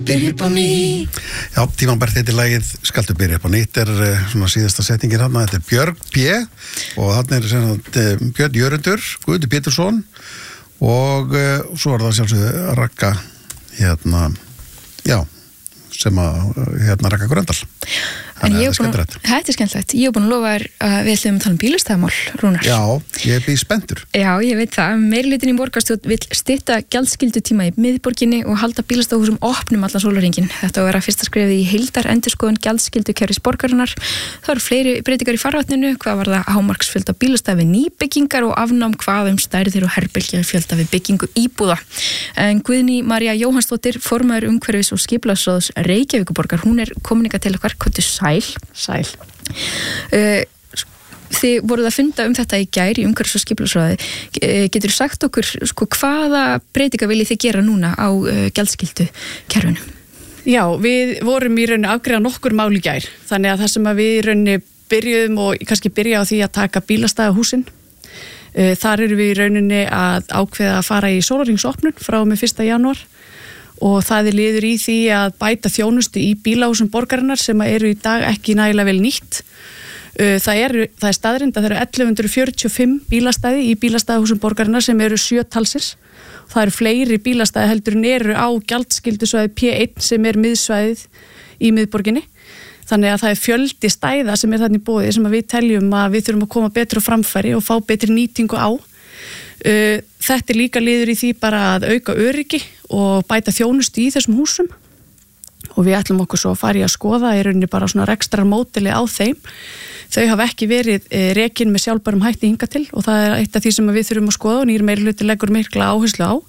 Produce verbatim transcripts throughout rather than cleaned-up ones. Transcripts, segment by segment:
Byrja upp á nýtt. Já, tímabært heitir lagið Skaltu byrja upp á nýtt er uh, svona síðasta settingin þarna, þetta er Björg P. og þarna er sem sagt uh, Björn Jörundur, Guði Pétursson og uh, svo er það sjálfsögðu Ragga hérna, já, sem að hérna Ragga Gröndal. En ég er búin að, þetta er skemmtilegt, ég er búin að lofa þér að við ætlum að tala um bílastæðamál, Rúnar. Já, ég er býð spenntur. Já, ég veit það. Meirihlutin í borgarstjórn vill stytta gjaldskyldutíma í miðborginni og halda bílastæðahúsum opnum allan sólarhringinn. Þetta á að vera fyrsta skrefið í heildar endurskoðun gjaldskyldukerfis borgarinnar. Það eru fleiri breytingar í farvatninu, hvað var það hámarksfjölda bílastæði við nýbyggingar og afnám hvað um stærðir og herbergjafjölda við byggingu íbúða. En Guðný María Jóhannsdóttir, formaður umhverfis- og skipulagsráðs Reykjavíkurborgar, hún er komin hingað til okkar. Komdu sæl. Sæl. Uh, þið voruð að funda um þetta í gær í umhverfis- og skipulagsráði. Uh, getur sagt okkur sko, hvaða breytingar viljið þið gera núna á uh, gjaldskyldu kerfinu? Já, við vorum í rauninni afgreiða nokkur mál í gær. Þannig að það sem að við í rauninni byrjuðum og kannski byrja á því að taka bílastæðahúsin. Uh, þar eru við í rauninni að ákveða að fara í sólarhringsopnun frá og með fyrsta janúar. Og það er liður í því að bæta þjónustu í bílahúsum borgarinnar sem eru í dag ekki nægilega vel nýtt. Það er, það er staðrind að það eru ellefu hundruð fjörutíu og fimm bílastæði í bílastæðahúsum borgarinnar sem eru sjö talsins. Það eru fleiri bílastæði heldur en eru á gjaldskyldu P eitt sem er miðsvæðið í miðborginni. Þannig að það er fjöldi stæða sem er þannig bóði sem að við teljum að við þurfum að koma betur á framfæri og fá betri nýtingu á. Þetta er líka liður í því bara að auka öryggi og bæta þjónustu í þessum húsum og við ætlum okkur svo að fara í að skoða í rauninni bara svona rekstrar módeli á þeim. Þau hafa ekki verið rekin með sjálfbærum hætti hingað til og það er eitt af því sem við þurfum að skoða og nýr meirihluti leggur mikla áherslu á.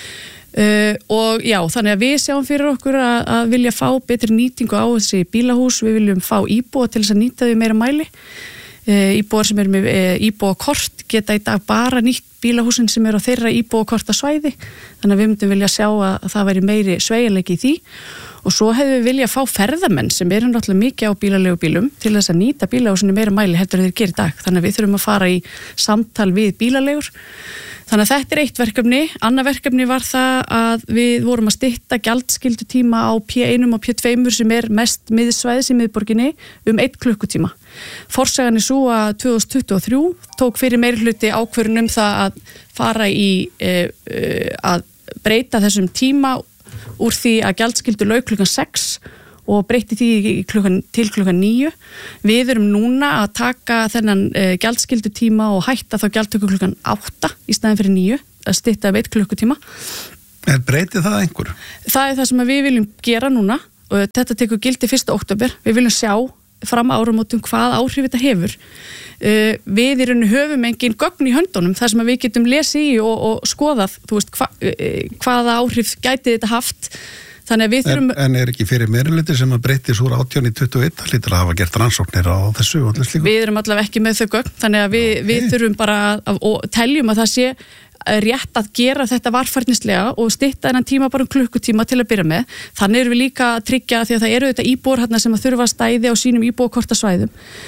Uh, og já, þannig að við sjáum fyrir okkur að, að vilja fá betri nýtingu á þessi bílahús, við viljum fá íbúa til þess að nýta þau meira mæli. Uh, íbúar sem eru með uh, íbúakort geta í dag bara nýtt bílahúsin sem eru á þeirra íbúakortasvæði, þannig að við myndum vilja sjá að, að það væri meiri sveigjanleiki í því og svo hefur við vilja fá ferðamenn sem eru náttúrulega mikið á bílaleigubílum til þess að nýta bílahúsinu meira mæli heldur en þeir gera í dag, þannig að við þurfum að fara í samtal við bílaleigur. Þannig að þetta er eitt verkefni. Annað verkefni var það að við vorum að stytta gjaldskyldutíma á P eitt og P tvö sem er mest miðsvæðis í miðborginni um einn klukkutíma. Forsagan er svo að tvö þúsund tuttugu og þrjú tók fyrir meirihluti ákvörðun um það að fara í e, e, að breyta þessum tíma úr því að gjaldskyldu lauk klukkan sex og breytti því klukkan, til klukkan níu. Við erum núna að taka þennan uh, gjaldskyldu tíma og hætta þá gjaldtöku klukkan átta í staðin fyrir níu, að stytta veit klukkutíma. Er breytið það einhver? Það er það sem við viljum gera núna og þetta tekur gildi fyrsta október. Við viljum sjá fram áramótum hvað áhrif þetta hefur. Uh, við í rauninu höfum engin gögn í höndunum þar sem við getum lesið í og, og skoðað, þú veist, hva, uh, hvaða áhrif gæti þetta haft. Þannig að við þurfum... En, en er ekki fyrir meirihluti sem að breytis úr átján í tuttugu og eitt, það hlýtur að hafa gert rannsóknir á þessu og allir slíku? Við erum allavega ekki með þau gögn, þannig að við, okay. við þurfum bara að, og teljum að það sé rétt að gera þetta varfærnislega og stytta þennan tíma bara um klukkutíma til að byrja með. Þannig erum við líka að tryggja því að það eru þetta íbúar hérna sem að þurfa að stæði á sínum íbúakortasvæðum.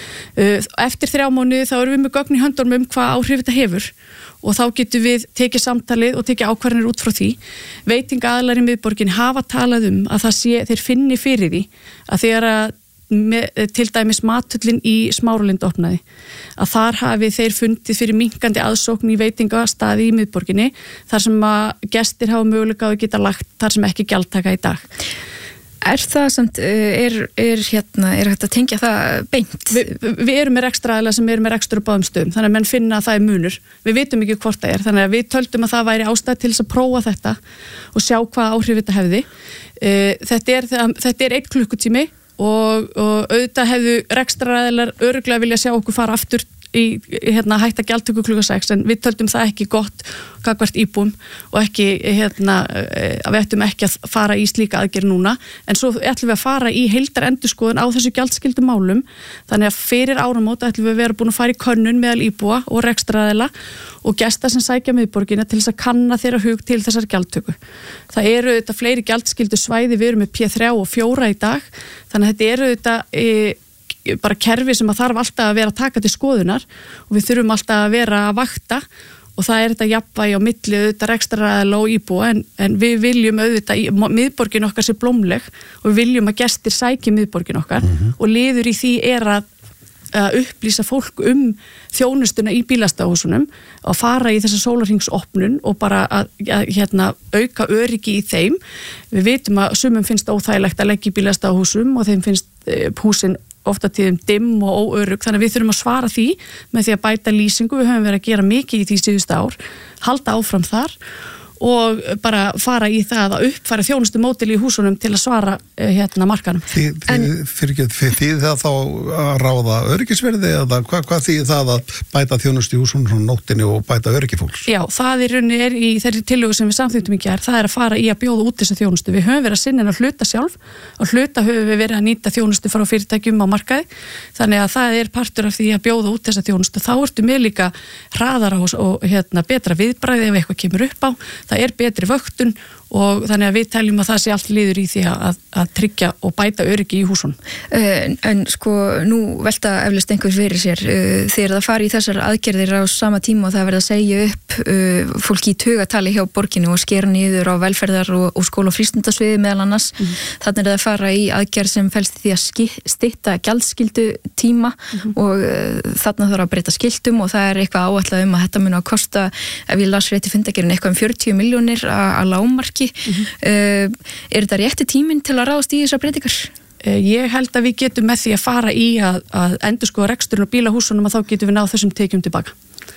Eftir þrjá mánuði þá erum við með gögn í höndunum um hvað áhrif þetta hefur og þá getum við tekið samtalið og tekið ákvarðanir út frá því. Veitingaaðilar í miðborgin hafa talað um að það sé, þeir finni fyrir því að þegar að með, til dæmis matullin í Smáralind opnaði, að þar hafi þeir fundið fyrir minkandi aðsókn í veitingastaði í miðborginni þar sem að gestir hafa möguleika að geta lagt þar sem ekki gjaldtaka í dag. Er það samt, er, er hérna, er hægt að tengja það beint? Vi, við erum með rekstraaðila sem erum með rekstur á báðum stöðum, þannig að menn finna að það er munur. Við vitum ekki hvort það er, þannig að við töldum að það væri ástæð til þess að prófa þetta og sjá hvað áhrif þetta hefði. Þetta er, þetta er einn klukkutími og, og auðvitað hefðu rekstraaðilar örugglega vilja sjá okkur fara aftur í hérna, hætta gjaldtöku klukkan sex en við töldum það ekki gott gagnvart íbúum og ekki, hérna, að við ættum ekki að fara í slíka aðgerð núna en svo ætlum við að fara í heildar endurskoðun á þessu gjaldskyldu málum þannig að fyrir áramót ætlum við að vera búin að fara í könnun meðal íbúa og rekstraraðila og gesta sem sækja miðborgina til þess að kanna þeirra hug til þessar gjaldtöku. Það eru þetta fleiri gjaldskyldu svæði, við erum með P þrjú og fjóra í dag þannig að þetta eru þetta e, bara kerfi sem að þarf alltaf að vera að taka til skoðunar og við þurfum alltaf að vera að vakta og það er þetta jafnvægi á milli auðvitað rekstraraðila og íbúa en, en við viljum auðvitað í, miðborgin okkar sé blómleg og við viljum að gestir sæki miðborgin okkar mm-hmm. og liður í því er að að upplýsa fólk um þjónustuna í bílastæðahúsunum að fara í þessa sólarhringsopnun og bara að, að hérna, auka öryggi í þeim. Við vitum að sumum finnst óþægilegt að leggja í bílastæðahúsum og þeim finnst eh, húsin ofta tíðum dimm og óörugg þannig að við þurfum að svara því með því að bæta lýsingu. Við höfum verið að gera mikið í því síðustu ár, halda áfram þar og bara fara í það að uppfæra þjónustu módel í húsunum til að svara uh, hérna markanum. Þið, þið, fyrir ekki, þið, þið það þá að ráða öryggisverði eða hvað, hvað þýðir það að bæta þjónustu í húsunum svona nóttinni og bæta öryggi fólks? Já, það er, er í þeirri tillögu sem við samþýttum í gær, það er að fara í að bjóða út þessa þjónustu. Við höfum verið að sinna að hluta sjálf og hluta höfum við verið að nýta þjónustu frá fyrirtækjum á markaði, þannig að það er partur af því að bjóða út þessa þjónustu. Þá ertu með líka hraðara og, og hérna, betra viðbragði ef eitthvað kemur upp á. Það er betri vöktun og þannig að við teljum að það sé allt liður í því að, að tryggja og bæta öryggi í húsunum. En, en sko, nú velta eflaust einhvers fyrir sér uh, þegar það fari í þessar aðgerðir á sama tíma og það verða að segja upp uh, fólki í tugatali hjá borginu og skera niður á velferðar og, og skóla og frístundasviði meðal annars. Mm. Þannig er það að fara í aðgerð sem felst því að stytta gjaldskyldu tíma mm. og uh, þarna þarf að breyta skiltum og það er eitthvað áætlað um að þetta mun að kosta, ef ég las rétt í fundargerðinni, eitthvað um fjörutíu milljónir að lágmarki. Mm-hmm. Uh, er þetta rétti tíminn til að ráðast í þessar breytingar? Uh, ég held að við getum með því að fara í að, að endurskoða reksturinn og bílahúsunum og þá getum við náð þessum tekjum tilbaka.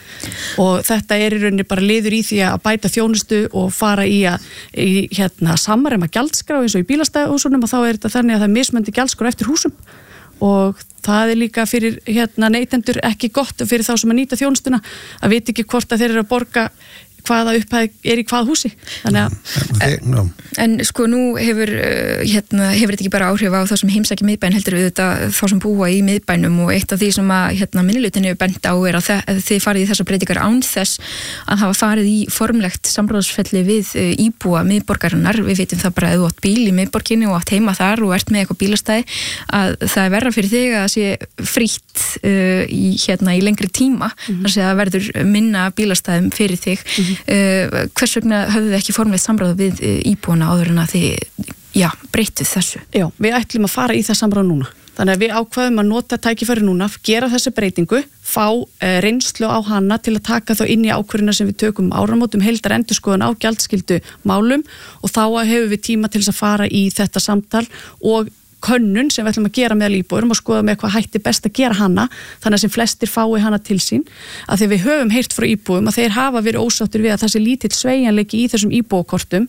Og þetta er í rauninni bara liður í því að bæta þjónustu og fara í að í, hérna, samræma gjaldskrá eins og í bílastæðahúsunum og þá er þetta þannig að það er mismunandi gjaldskrá eftir húsum og það er líka fyrir hérna, neytendur ekki gott og fyrir þá sem að nýta þjónustuna að vita ekki hvort að þeir eru að borga hvaða upphæð er í hvað húsi. Þannig að en, en sko nú hefur hérna, hefur þetta ekki bara áhrif á það sem heimsækja miðbæn heldur við þetta þá sem búa í miðbænum og eitt af því sem að hérna, minnihlutinn hefur bent á er að þið, þið farið í þessar breytingar án þess að hafa farið í formlegt samráðsferli við íbúa miðborgarinnar. Við vitum það bara að þú átt bíl í miðborginni og átt heima þar og ert með eitthvað bílastæði að það er verra fyrir þig að það sé frítt uh, í, hérna, í lengri tíma mm-hmm. þar sé að verður minna bílastæðum fyrir þig mm-hmm. Uh, hvers vegna höfðu þið ekki formlegt samráð við uh, íbúana áður en að þið já, breytið þessu? Já, við ætlum að fara í það samráð núna. Þannig að við ákvaðum að nota tækifæri núna, gera þessi breytingu, fá uh, reynslu á hana til að taka þá inn í ákvörðina sem við tökum áramótum heildar endurskoðun á gjaldskyldu málum og þá hefur við tíma til þess að fara í þetta samtal og könnun sem við ætlum að gera meðal íbúum og skoða með hvað hætti best að gera hana þannig að sem flestir fái hana til sín að þegar við höfum heyrt frá íbúum að þeir hafa verið ósáttir við að það sé lítill sveigjanleiki í þessum íbúakortum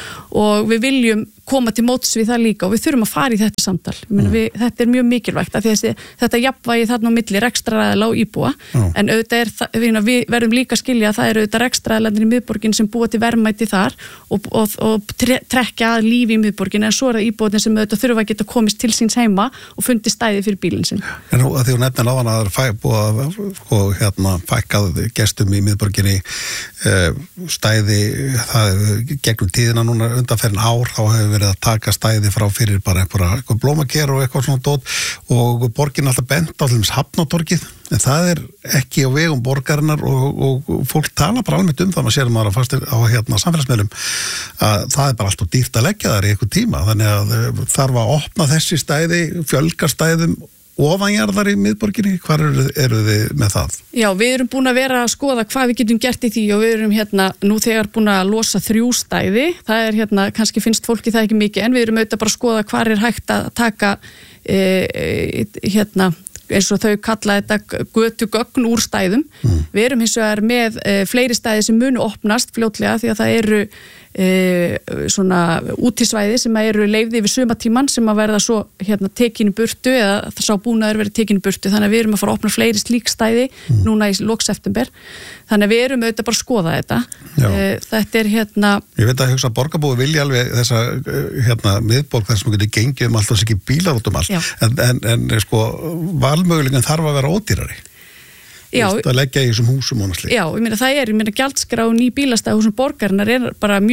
og við viljum koma til móts við það líka og við þurfum að fara í þetta samtal. Mm. Við, þetta er mjög mikilvægt að þessi, þetta jafnvægi þarna á milli rekstraraðila og íbúa mm. en auðvitað er það, við, við verðum líka að skilja að það eru auðvitað rekstraraðilarnir í miðborgin sem búa til verðmæti þar og, og, og tre, trekja að lífi í miðborgin en svo er það íbúarnir sem auðvitað þurfa að geta komist til síns heima og fundi stæði fyrir bílinn sinn. En nú að því hún nefnir á hana að það er búið að sko, hérna, fækkað gestum í miðborginni uh, stæði það gegnum tíðina núna undanferðin ár þá hefur verið að taka stæði frá fyrir bara einhverja eitthvað blómaker og eitthvað svona dót og borgin alltaf bent á til þess hafnatorkið en það er ekki á vegum borgarinnar og, og fólk tala bara almennt um það maður sér maður að fastir á hérna samfélagsmiðlum að það er bara alltaf dýrt að leggja þar í eitthvað tíma þannig að þarf að opna þessi stæði, fjölga stæðum ofanjarðar í miðborginni, hvar eru, eru þið með það? Já, við erum búin að vera að skoða hvað við getum gert í því og við erum hérna nú þegar búin að losa þrjú stæði, það er hérna, kannski finnst fólki það ekki mikið en við erum auðvitað bara að skoða hvar er hægt að taka e, e, hérna eins og þau kalla þetta götugögn úr stæðum. Mm. Við erum hins vegar með e, fleiri stæði sem munu opnast fljótlega því að það eru e, svona útisvæði sem eru leyfði yfir sumatíman sem að verða svo hérna tekinu burtu eða það sá búnaður verið tekinu burtu þannig að við erum að fara að opna fleiri slík stæði mm. núna í lok september. Þannig að við erum auðvitað bara að skoða þetta. E, þetta er hérna... Ég veit að hugsa að borgarbúi vilja alveg þessa hérna miðborg þar sem getur gengið um allt og sér ekki bílar út um allt. En, en, en sko valmögulegin þarf að vera ódýrari. Já. Vist, að leggja í þessum húsum og slíkt. Já, ég meina það er, ég meina gjaldskráin í bílastæðahúsum borgarinnar er bara mjög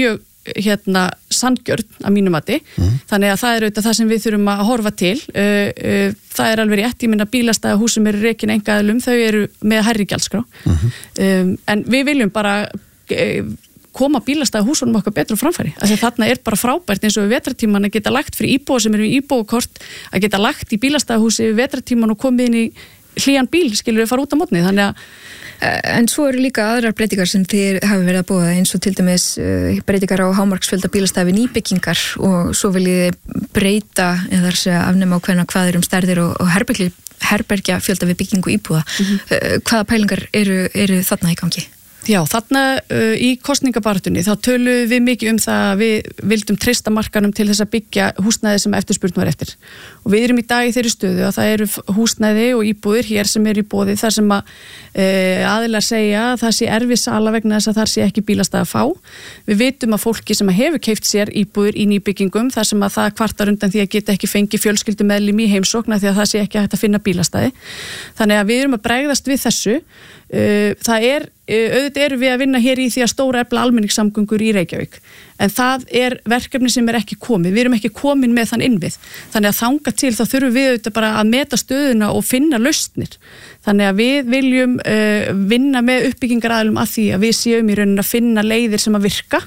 hérna sanngjörn að mínu mati, mm. þannig að það er auðvitað það sem við þurfum að horfa til uh, uh, það er alveg rétt, ég minna bílastæðahús sem eru rekin engaðilum, þau eru með hærri gjaldskrá mm-hmm. um, en við viljum bara uh, koma bílastæðahúsunum okkar betur á framfæri, af því að þarna er bara frábært eins og við vetrartíman að geta lagt fyrir íbúa sem eru í íbúakort, að geta lagt í bílastæðahúsi við vetrartíman og komið inn í hlýjan bíl, skilur við fara út á mótni, þannig að En svo eru líka aðrar breytingar sem þið hafi verið að búa eins og til dæmis uh, breytingar á hámarksfjölda bílastæði við nýbyggingar og svo viljið breyta eða segja afnema á hvernig hvað er um stærðir og, og herbergi, herbergja fjölda við byggingu íbúða. Mm-hmm. Uh, hvaða pælingar eru, eru þarna í gangi? Já, þarna uh, í kosningabartunni þá töluðum við mikið um það að við vildum treysta markanum til þess að byggja húsnæði sem eftirspurn var eftir. Og við erum í dag í þeirri stöðu að það eru húsnæði og íbúðir hér sem eru í boði þar sem að uh, aðilar segja að það sé erfið sala vegna þess að þar sé ekki bílastæði að fá. Við vitum að fólki sem að hefur keypt sér íbúðir í nýbyggingum þar sem að það kvartar undan því að geta ekki fengi fjölskyldumeðlim í heimsókn því að það sé ekki hægt að finna bílastæði. Þannig að við erum að bregðast við þessu. Það er, auðvitað erum við að vinna hér í því að stóra efla almenningssamgöngur í Reykjavík en það er verkefni sem er ekki komið, við erum ekki komin með þann innvið, þannig að þanga til þá þurfum við auðvitað bara að meta stöðuna og finna lausnir, þannig að við viljum uh, vinna með uppbyggingaraðilum að því að við séum í rauninni að finna leiðir sem að virka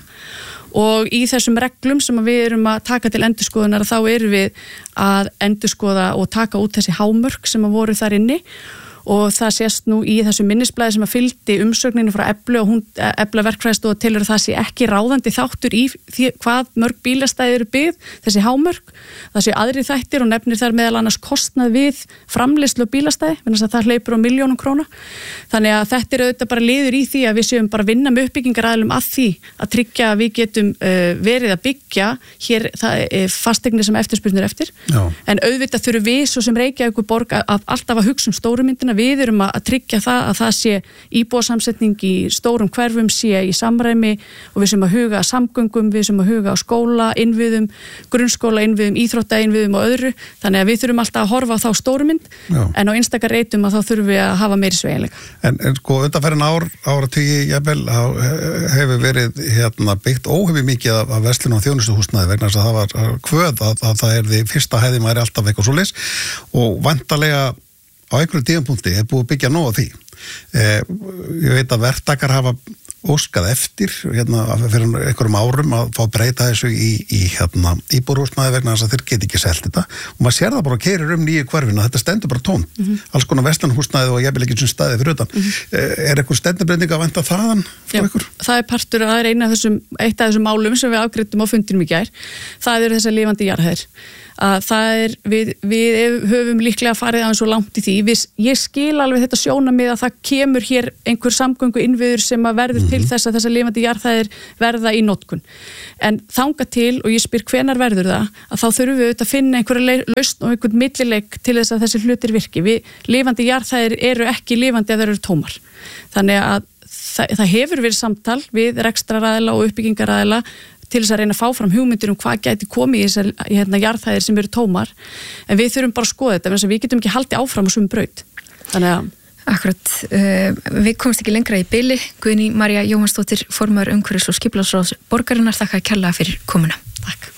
og í þessum reglum sem við erum að taka til endurskoðunar þá erum við að endurskoða og taka út þessi hámörk sem að voru þar inni og það sést nú í þessu minnisblæði sem að fylgdi umsögninu frá Eflu og hún Efla verkfræðistofa telur að það sé ekki ráðandi þáttur í því hvað mörg bílastæði eru byggð, þessi hámörk, það sé aðri þættir og nefnir þar meðal annars kostnað við framleiðslu bílastæði, þannig að það hleypur á milljónum króna. Þannig að þetta er auðvitað bara liður í því að við séum bara að vinna með uppbyggingaraðilum að því að tryggja að við getum uh, verið að byggja hér það, uh, fasteignir sem eftirspurnir eftir. Já. En auðvitað þurfum við svo sem Reykjavíkurborg að, að alltaf að hugsa um stóru myndina. Við erum að tryggja það að það sé íbúasamsetning í stórum hverfum sé í samræmi og við sem að huga að samgöngum, við sem að huga á skóla, innviðum, grunnskóla, innviðum, íþrótta, innviðum og öðru. Þannig að við þurfum alltaf að horfa á þá stóru mynd Já. En á einstakar reytum að þá þurfum við að hafa meiri sveigjanleika. En, en sko undanferðin ár, áratugi, jafnvel, hefur verið hérna, byggt óhefði mikið af, af verslun og þjónustuhúsnæði vegna þess að það var kvöð að, að það er því fyrsta hæði maður alltaf eitthvað svoleiðis og vantarlega á einhverju tímapunkti er búið að byggja nóg á því. Eh, ég veit að verktakar hafa óskað eftir hérna, fyrir einhverjum árum að fá breyta þessu í, í hérna, íbúðarhúsnæði vegna þess að þeir geti ekki selt þetta og maður sér það bara að keyrir um nýju hverfinu þetta stendur bara tómt, mm -hmm. alls konar verslanhúsnæði og jafnvel ekki sem staði fyrir utan. Mm -hmm. eh, er eitthvað stendurbreyting að vænta þaðan frá ykkur? Það er partur að það er eina af þessum, eitt af þessum málum sem við afgreiddum á fundinum í gær, það eru þessar lifandi jarðhæðir. Að það er, við, við höfum líklega farið aðeins svo langt í því. Við, ég skil alveg þetta sjónamið að það kemur hér einhver samgöngu innviður sem að verður mm-hmm. til þess að þessar lifandi jarðhæðir verða í notkun. En þanga til, og ég spyr hvenar verður það, að þá þurfum við auðvitað að finna einhverja lausn og einhvern millileik til þess að þessi hlutir virki. Við, lifandi jarðhæðir eru ekki lifandi að þeir eru tómar. Þannig að það, það hefur verið samtal við rekstraraðila og uppbyggingaraðila til þess að reyna að fá fram hugmyndir um hvað gæti komið í þessar hérna, jarðhæðir sem eru tómar en við þurfum bara að skoða þetta en við getum ekki haldið áfram á svum braut. Þannig að Akkurat, uh, við komumst ekki lengra í bili. Guðný María Jóhannsdóttir, formaður umhverfis- og skipulagsráðs borgarinnar, þakka kærlega fyrir komuna. Takk.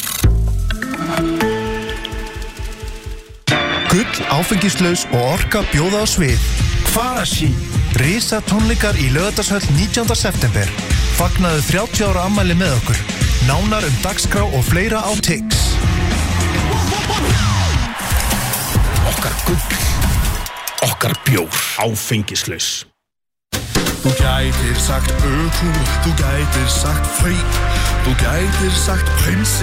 Gull, áfengislaus og orka bjóða á svið. Kvarasi, risa tónleikar í Laugardalshöll nítjánda september. Fagnaðu þrjátíu ára afmæli með okkur. Nánar um dagskrá og fleira á Tix. Okkar gull, okkar bjór, áfengislaus. Þú gætir sagt ökum, þú gætir sagt feik, þú gætir sagt prinsi.